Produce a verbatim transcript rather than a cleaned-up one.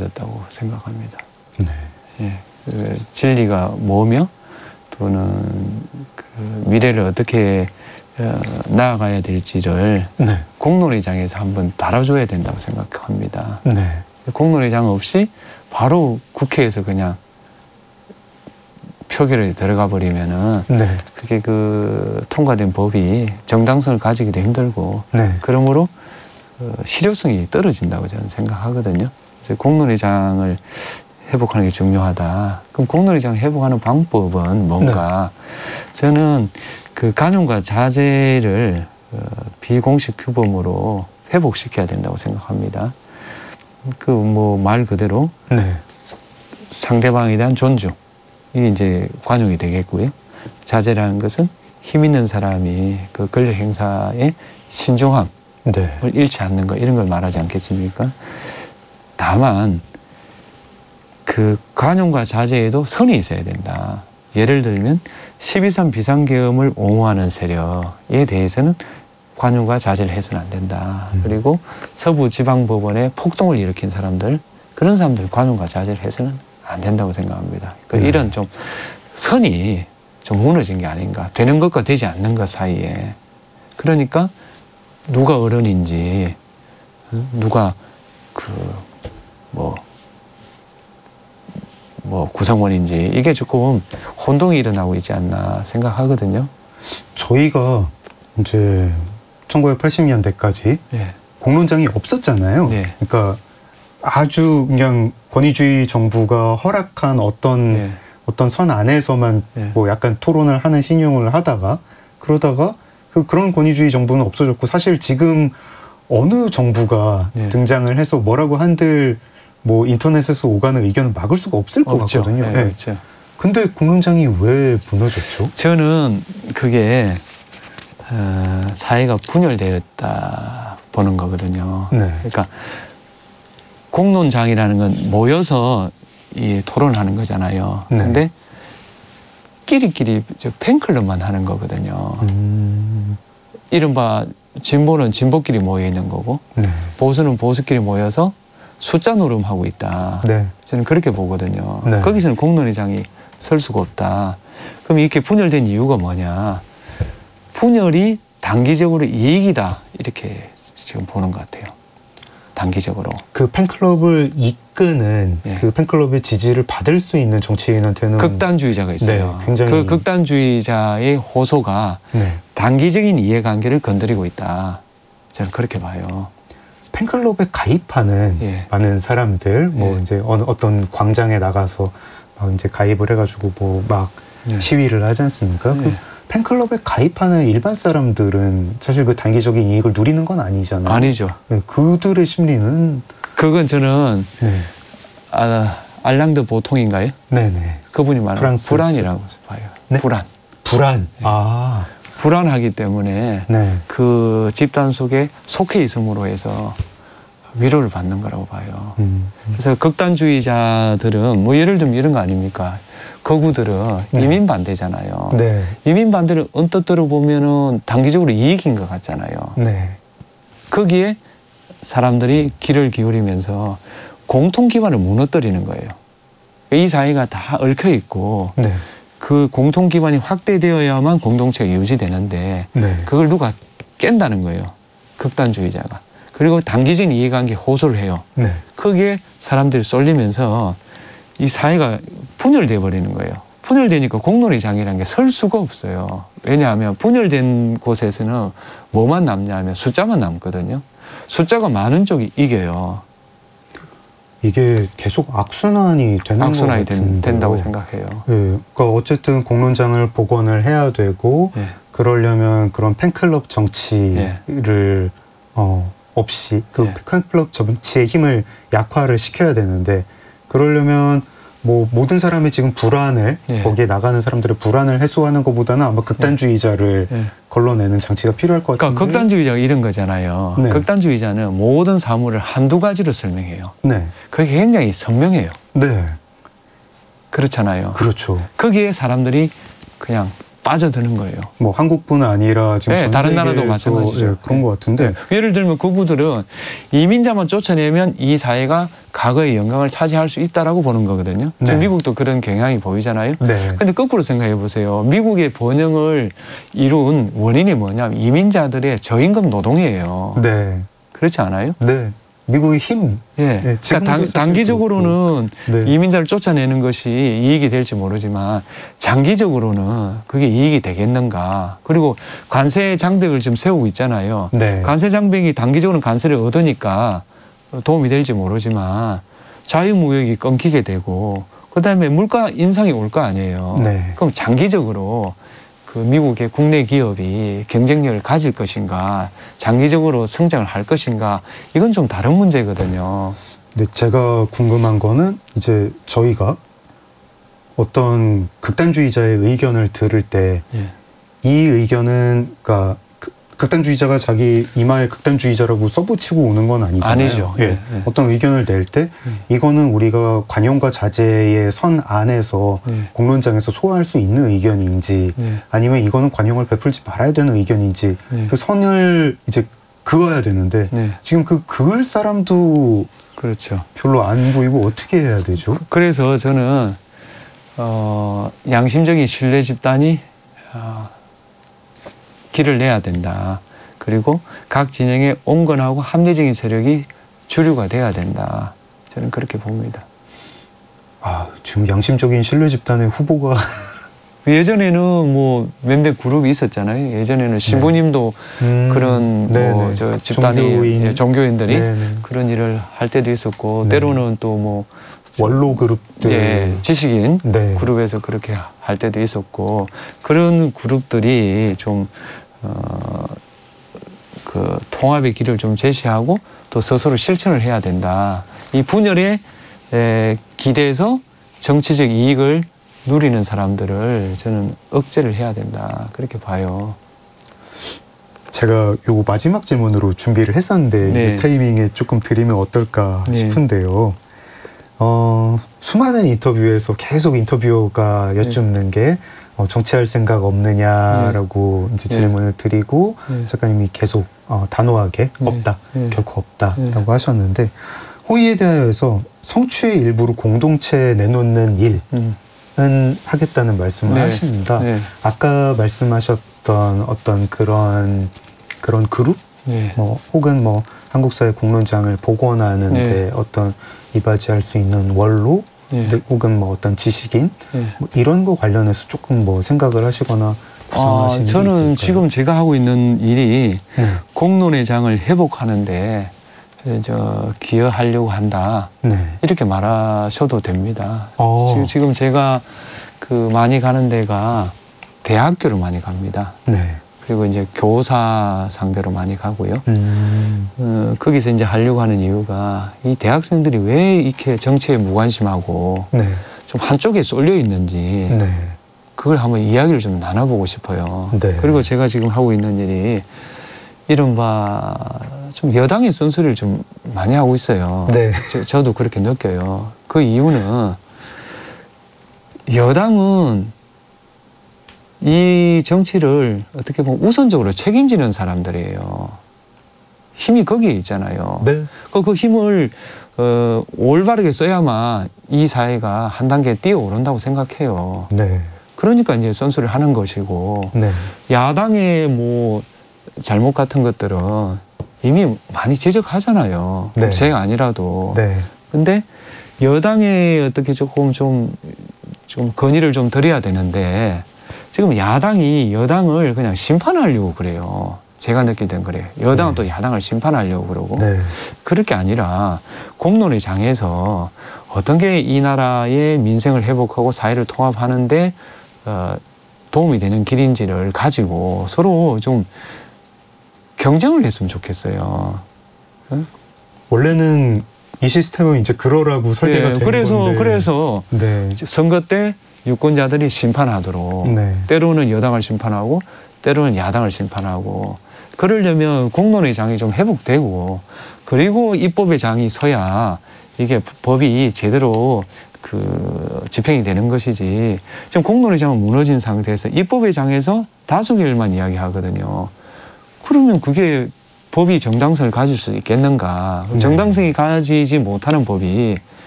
어려워졌다고 생각합니다. 네. 예, 그 진리가 뭐며 또는 그 미래를 어떻게 어, 나아가야 될지를 네. 공론회장에서 한번 다뤄줘야 된다고 생각합니다. 네. 공론회장 없이 바로 국회에서 그냥 표결에 들어가 버리면은 네. 그게 그 통과된 법이 정당성을 가지기도 힘들고 네. 그러므로 어, 실효성이 떨어진다고 저는 생각하거든요. 그래서 공론회장을 회복하는 게 중요하다. 그럼 공론회장 회복하는 방법은 뭔가? 네. 저는 그 간용과 자제를 어, 비공식 규범으로 회복시켜야 된다고 생각합니다. 그 뭐 말 그대로 네. 상대방에 대한 존중 이게 이제 관용이 되겠고요. 자제라는 것은 힘 있는 사람이 그 권력 행사에 신중함을 네. 잃지 않는 것 이런 걸 말하지 않겠습니까? 다만 그 관용과 자제에도 선이 있어야 된다. 예를 들면 십이 삼 비상계엄을 옹호하는 세력에 대해서는 관용과 자제를 해서는 안 된다. 음. 그리고 서부지방법원에 폭동을 일으킨 사람들 그런 사람들 관용과 자제를 해서는 안 된다고 생각합니다. 그 네. 이런 좀 선이 좀 무너진 게 아닌가. 되는 것과 되지 않는 것 사이에. 그러니까 누가 어른인지 누가 그 뭐 뭐 구성원인지 이게 조금 혼동이 일어나고 있지 않나 생각하거든요. 저희가 이제 천구백팔십 년대까지 네. 공론장이 없었잖아요. 네. 그러니까 아주 그냥 권위주의 정부가 허락한 어떤 네. 어떤 선 안에서만 네. 뭐 약간 토론을 하는 신용을 하다가 그러다가 그 그런 권위주의 정부는 없어졌고 사실 지금 어느 정부가 네. 등장을 해서 뭐라고 한들 뭐 인터넷에서 오가는 의견을 막을 수가 없을 것 없죠. 같거든요. 네, 네. 그렇죠. 근데 공론장이 왜 무너졌죠? 저는 그게 어, 사회가 분열되었다 보는 거거든요. 네. 그러니까 공론장이라는 건 모여서 이 토론하는 거잖아요. 네. 근데 끼리끼리 저 팬클럽만 하는 거거든요. 음. 이른바 진보는 진보끼리 모여 있는 거고 네. 보수는 보수끼리 모여서 숫자 노름하고 있다. 네. 저는 그렇게 보거든요. 네. 거기서는 공론회장이 설 수가 없다. 그럼 이렇게 분열된 이유가 뭐냐. 분열이 단기적으로 이익이다. 이렇게 지금 보는 것 같아요. 단기적으로. 그 팬클럽을 이끄는 네. 그 팬클럽의 지지를 받을 수 있는 정치인한테는 극단주의자가 있어요. 네, 굉장히 그 극단주의자의 호소가 네. 단기적인 이해관계를 건드리고 있다. 저는 그렇게 봐요. 팬클럽에 가입하는 예. 많은 사람들, 뭐 예. 이제 어느 어떤 광장에 나가서 막 이제 가입을 해가지고 뭐 막 예. 시위를 하지 않습니까? 예. 그 팬클럽에 가입하는 일반 사람들은 사실 그 단기적인 이익을 누리는 건 아니잖아요. 아니죠. 네, 그들의 심리는 그건 저는 네, 아, 알랑드 보통인가요? 네네 그분이 말하는 프랑스 불안이라고 봐요. 네? 불안. 불안. 아, 불안하기 때문에 네, 그 집단 속에 속해 있음으로 해서 위로를 받는 거라고 봐요. 음, 그래서 극단주의자들은 뭐 예를 들면 이런 거 아닙니까? 거구들은 네. 이민 반대잖아요. 네, 이민 반대를 언뜻 들어보면은 단기적으로 이익인 것 같잖아요. 네, 거기에 사람들이 귀를 기울이면서 공통 기반을 무너뜨리는 거예요. 이 사회가 다 얽혀 있고 네, 그 공통 기반이 확대되어야만 공동체가 유지되는데 네, 그걸 누가 깬다는 거예요. 극단주의자가. 그리고 단기적인 이해관계 호소를 해요. 네, 거기에 사람들이 쏠리면서 이 사회가 분열돼 버리는 거예요. 분열되니까 공론회장이라는 게 설 수가 없어요. 왜냐하면 분열된 곳에서는 뭐만 남냐 하면 숫자만 남거든요. 숫자가 많은 쪽이 이겨요. 이게 계속 악순환이 되는 악순환이 것 같은데요. 된다고 생각해요. 예, 그러니까 어쨌든 공론장을 복원을 해야 되고 예. 그러려면 그런 팬클럽 정치를 어, 없이 그 예. 팬클럽 정치의 힘을 약화를 시켜야 되는데 그러려면 뭐 모든 사람이 지금 불안을 예. 거기에 나가는 사람들의 불안을 해소하는 것보다는 아마 극단주의자를 예. 걸러내는 장치가 필요할 것 같은데. 그러니까 극단주의자가 이런 거잖아요. 네. 극단주의자는 모든 사물을 한두 가지로 설명해요. 네, 그게 굉장히 선명해요. 네, 그렇잖아요. 그렇죠. 거기에 사람들이 그냥 빠져드는 거예요. 뭐 한국뿐 아니라 지금 네, 전 다른 나라도 세계에서, 마찬가지죠. 예, 그런 네. 것 같은데. 네. 예를 들면 그분들은 이민자만 쫓아내면 이 사회가 과거의 영광을 차지할 수 있다라고 보는 거거든요. 네. 지금 미국도 그런 경향이 보이잖아요. 네. 근데 거꾸로 생각해 보세요. 미국의 번영을 이룬 원인이 뭐냐면 이민자들의 저임금 노동이에요. 네. 그렇지 않아요? 네. 미국의 힘. 예. 네, 그러니까 지금도 단, 사실 단기적으로는 네. 이민자를 쫓아내는 것이 이익이 될지 모르지만 장기적으로는 그게 이익이 되겠는가. 그리고 관세 장벽을 지금 세우고 있잖아요. 네. 관세 장벽이 단기적으로는 관세를 얻으니까 도움이 될지 모르지만 자유무역이 끊기게 되고 그다음에 물가 인상이 올 거 아니에요. 네. 그럼 장기적으로 그 미국의 국내 기업이 경쟁력을 가질 것인가, 장기적으로 성장을 할 것인가, 이건 좀 다른 문제거든요. 근데 제가 궁금한 거는 이제 저희가 어떤 극단주의자의 의견을 들을 때 이 예. 의견은 그러니까 그- 극단주의자가 자기 이마에 극단주의자라고 써붙이고 오는 건 아니잖아요. 아니죠. 예. 예, 예. 어떤 의견을 낼 때 이거는 우리가 관용과 자제의 선 안에서 예. 공론장에서 소화할 수 있는 의견인지 예. 아니면 이거는 관용을 베풀지 말아야 되는 의견인지 예. 그 선을 이제 그어야 되는데 네, 지금 그 그을 사람도 그렇죠. 별로 안 보이고 어떻게 해야 되죠? 그래서 저는 어, 양심적인 신뢰 집단이 어, 길을 내야 된다. 그리고 각 진영의 온건하고 합리적인 세력이 주류가 돼야 된다. 저는 그렇게 봅니다. 아, 지금 양심적인 신뢰 집단의 후보가 예전에는 뭐 몇몇 그룹이 있었잖아요. 예전에는 신부님도 음, 그런 네네. 뭐 저 집단이 종교인. 예, 종교인들이 네네. 그런 일을 할 때도 있었고 네. 때로는 또 뭐 원로 그룹들 예, 지식인 네. 그룹에서 그렇게 할 때도 있었고 그런 그룹들이 좀 어, 그 통합의 길을 좀 제시하고 또 스스로 실천을 해야 된다. 이 분열에 에, 기대서 정치적 이익을 누리는 사람들을 저는 억제를 해야 된다. 그렇게 봐요. 제가 요 마지막 질문으로 준비를 했었는데 네. 이 타이밍에 조금 드리면 어떨까 네. 싶은데요. 어, 수많은 인터뷰에서 계속 인터뷰어가 여쭙는 게 어, 정치할 생각 없느냐라고 이제 네. 질문을 드리고 네. 작가님이 계속 어, 단호하게 네. 없다, 네. 결코 없다라고 네. 하셨는데 호의에 대하여서 성취의 일부로 공동체에 내놓는 일은 음. 하겠다는 말씀을 네. 하십니다. 네. 아까 말씀하셨던 어떤 그런 그런 그룹, 네. 뭐 혹은 뭐 한국 사회 공론장을 복원하는데 네. 어떤 이바지할 수 있는 원로, 네. 혹은 뭐 어떤 지식인 네. 뭐 이런 거 관련해서 조금 뭐 생각을 하시거나 아, 구상하시는 게 저는 있을까요? 지금 제가 하고 있는 일이 네. 공론의 장을 회복하는데 저 기여하려고 한다. 네. 이렇게 말하셔도 됩니다. 어. 지금, 지금 제가 그 많이 가는 데가 대학교를 많이 갑니다. 네. 그리고 이제 교사 상대로 많이 가고요. 음. 어, 거기서 이제 하려고 하는 이유가 이 대학생들이 왜 이렇게 정치에 무관심하고 네. 좀 한쪽에 쏠려 있는지 네. 그걸 한번 이야기를 좀 나눠보고 싶어요. 네. 그리고 제가 지금 하고 있는 일이 이른바 좀 여당의 쓴소리를 좀 많이 하고 있어요. 네. 저, 저도 그렇게 느껴요. 그 이유는 여당은 이 정치를 어떻게 보면 우선적으로 책임지는 사람들이에요. 힘이 거기에 있잖아요. 네. 그, 그 힘을 어, 올바르게 써야만 이 사회가 한 단계 뛰어오른다고 생각해요. 네. 그러니까 이제 쓴소리를 하는 것이고 네. 야당의 뭐 잘못 같은 것들은 이미 많이 지적하잖아요. 네. 제가 아니라도. 네. 근데 여당에 어떻게 조금 좀, 좀 건의를 좀 드려야 되는데 지금 야당이 여당을 그냥 심판하려고 그래요. 제가 느낄 땐 그래요. 여당은 네. 또 야당을 심판하려고 그러고. 네. 그럴 게 아니라 공론의 장에서 어떤 게 이 나라의 민생을 회복하고 사회를 통합하는데 어, 도움이 되는 길인지를 가지고 서로 좀 경쟁을 했으면 좋겠어요. 응? 원래는 이 시스템은 이제 그러라고 설계가 네, 된 그래서 건데. 그래서 네. 선거 때 유권자들이 심판하도록 네. 때로는 여당을 심판하고 때로는 야당을 심판하고 그러려면 공론의 장이 좀 회복되고 그리고 입법의 장이 서야 이게 법이 제대로 그 집행이 되는 것이지 지금 공론의 장은 무너진 상태에서 입법의 장에서 다수결만 이야기하거든요. 그러면 그게 법이 정당성을 가질 수 있겠는가? 네. 정당성이 가지지 못하는 법이